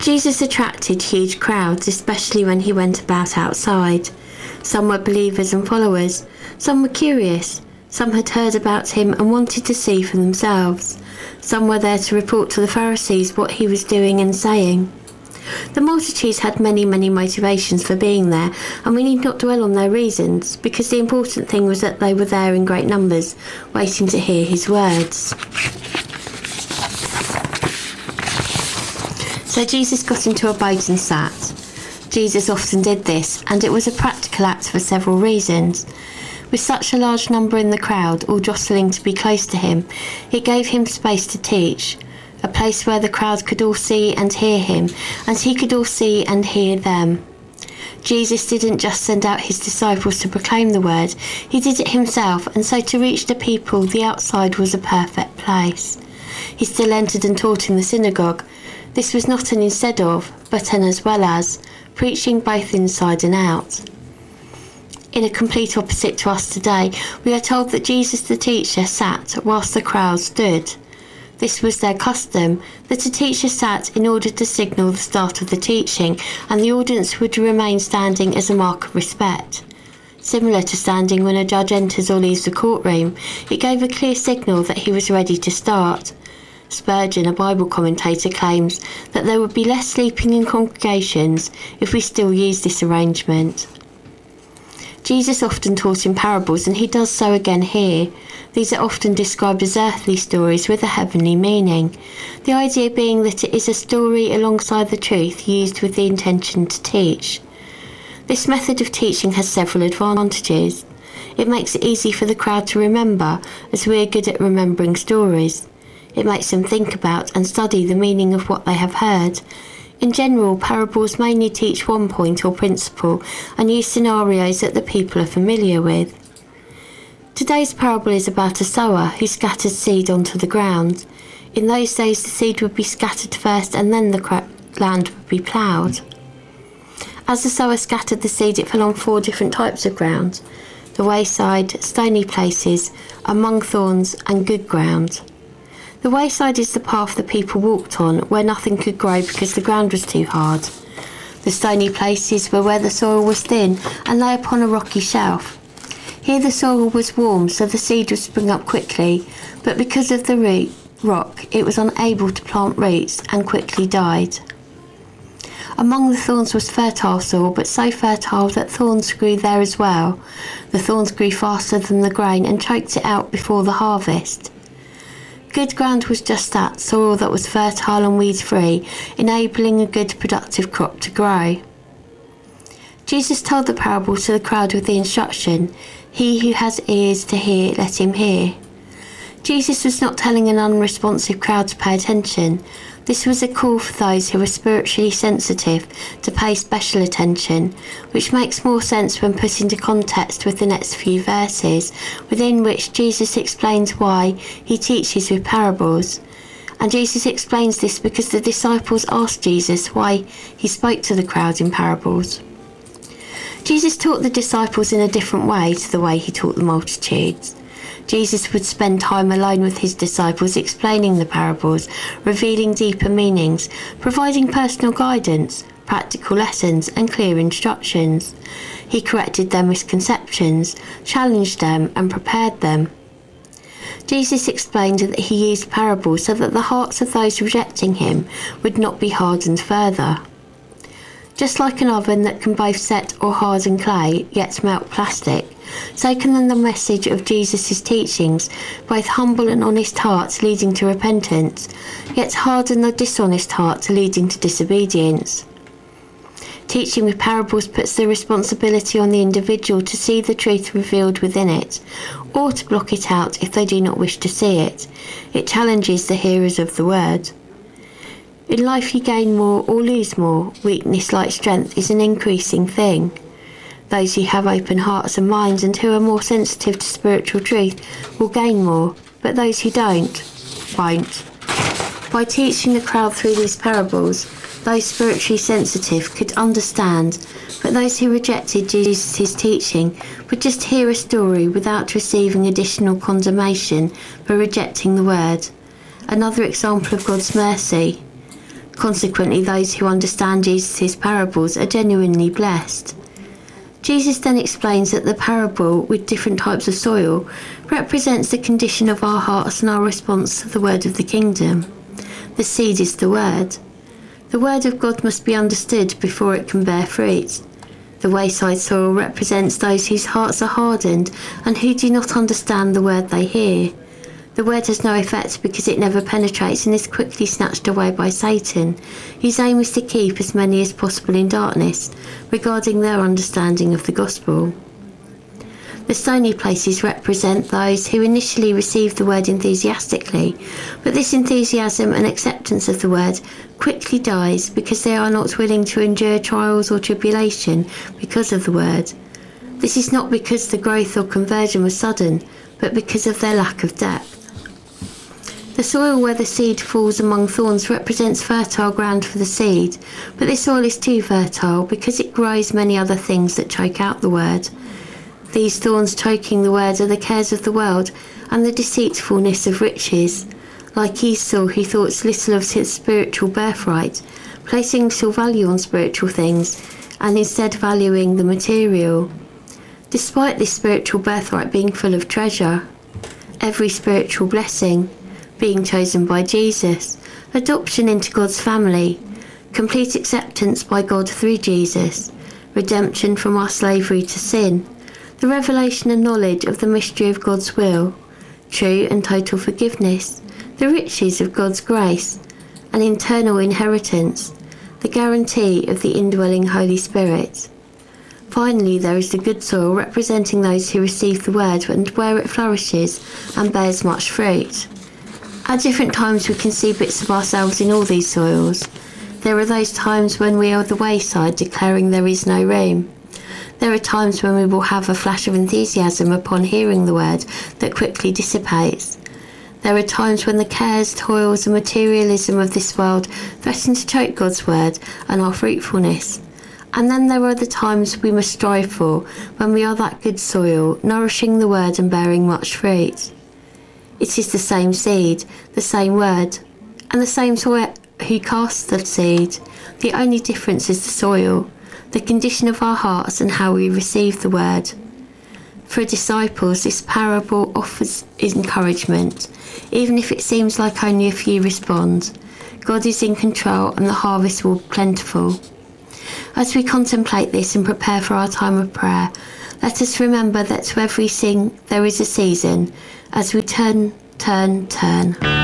Jesus attracted huge crowds, especially when he went about outside. Some were believers and followers, some were curious, some had heard about him and wanted to see for themselves. Some were there to report to the Pharisees what he was doing and saying. The multitudes had many motivations for being there, and we need not dwell on their reasons, because the important thing was that they were there in great numbers, waiting to hear his words. So Jesus got into a boat and sat. Jesus often did this, and it was a practical act for several reasons. With such a large number in the crowd, all jostling to be close to him, it gave him space to teach, a place where the crowd could all see and hear him, and he could all see and hear them. Jesus didn't just send out his disciples to proclaim the word, he did it himself, and so to reach the people, the outside was a perfect place. He still entered and taught in the synagogue. This was not an instead of, but an as well as, preaching both inside and out. In a complete opposite to us today, we are told that Jesus the teacher sat whilst the crowd stood. This was their custom, that a teacher sat in order to signal the start of the teaching, and the audience would remain standing as a mark of respect. Similar to standing when a judge enters or leaves the courtroom, it gave a clear signal that he was ready to start. Spurgeon, a Bible commentator, claims that there would be less sleeping in congregations if we still used this arrangement. Jesus often taught in parables, and he does so again here. These are often described as earthly stories with a heavenly meaning, the idea being that it is a story alongside the truth used with the intention to teach. This method of teaching has several advantages. It makes it easy for the crowd to remember, as we are good at remembering stories. It makes them think about and study the meaning of what they have heard. In general, parables mainly teach one point or principle and use scenarios that the people are familiar with. Today's parable is about a sower who scattered seed onto the ground. In those days, the seed would be scattered first and then the land would be ploughed. As the sower scattered the seed, it fell on 4 different types of ground: the wayside, stony places, among thorns, and good ground. The wayside is the path the people walked on, where nothing could grow because the ground was too hard. The stony places were where the soil was thin and lay upon a rocky shelf. Here the soil was warm, so the seed would spring up quickly, but because of the rock, it was unable to plant roots and quickly died. Among the thorns was fertile soil, but so fertile that thorns grew there as well. The thorns grew faster than the grain and choked it out before the harvest. Good ground was just that, soil that was fertile and weed-free, enabling a good productive crop to grow. Jesus told the parable to the crowd with the instruction, "He who has ears to hear, let him hear." Jesus was not telling an unresponsive crowd to pay attention. This was a call for those who were spiritually sensitive to pay special attention, which makes more sense when put into context with the next few verses, within which Jesus explains why he teaches with parables. And Jesus explains this because the disciples asked Jesus why he spoke to the crowd in parables. Jesus taught the disciples in a different way to the way he taught the multitudes. Jesus would spend time alone with his disciples explaining the parables, revealing deeper meanings, providing personal guidance, practical lessons and clear instructions. He corrected their misconceptions, challenged them and prepared them. Jesus explained that he used parables so that the hearts of those rejecting him would not be hardened further. Just like an oven that can both set or harden clay, yet melt plastic, so can the message of Jesus' teachings both humble an honest heart leading to repentance, yet harden a dishonest heart leading to disobedience. Teaching with parables puts the responsibility on the individual to see the truth revealed within it, or to block it out if they do not wish to see it. It challenges the hearers of the word. In life you gain more or lose more. Weakness, like strength, is an increasing thing. Those who have open hearts and minds and who are more sensitive to spiritual truth will gain more, but those who don't, won't. By teaching the crowd through these parables, those spiritually sensitive could understand, but those who rejected Jesus' teaching would just hear a story without receiving additional condemnation for rejecting the word. Another example of God's mercy. Consequently, those who understand Jesus' parables are genuinely blessed. Jesus then explains that the parable with different types of soil represents the condition of our hearts and our response to the word of the kingdom. The seed is the word. The word of God must be understood before it can bear fruit. The wayside soil represents those whose hearts are hardened and who do not understand the word they hear. The word has no effect because it never penetrates and is quickly snatched away by Satan, whose aim is to keep as many as possible in darkness regarding their understanding of the gospel. The stony places represent those who initially receive the word enthusiastically, but this enthusiasm and acceptance of the word quickly dies because they are not willing to endure trials or tribulation because of the word. This is not because the growth or conversion was sudden, but because of their lack of depth. The soil where the seed falls among thorns represents fertile ground for the seed, but this soil is too fertile because it grows many other things that choke out the word. These thorns choking the word are the cares of the world and the deceitfulness of riches, like Esau, who thought little of his spiritual birthright, placing little value on spiritual things and instead valuing the material. Despite this spiritual birthright being full of treasure, every spiritual blessing, being chosen by Jesus, adoption into God's family, complete acceptance by God through Jesus, redemption from our slavery to sin, the revelation and knowledge of the mystery of God's will, true and total forgiveness, the riches of God's grace, an internal inheritance, the guarantee of the indwelling Holy Spirit. Finally, there is the good soil representing those who receive the word and where it flourishes and bears much fruit. At different times we can see bits of ourselves in all these soils. There are those times when we are the wayside declaring there is no room. There are times when we will have a flash of enthusiasm upon hearing the word that quickly dissipates. There are times when the cares, toils and materialism of this world threaten to choke God's word and our fruitfulness. And then there are the times we must strive for, when we are that good soil, nourishing the word and bearing much fruit. It is the same seed, the same word, and the same soil who casts the seed. The only difference is the soil, the condition of our hearts and how we receive the word. For disciples, this parable offers encouragement, even if it seems like only a few respond. God is in control and the harvest will be plentiful. As we contemplate this and prepare for our time of prayer, let us remember that to everything there is a season, as we turn.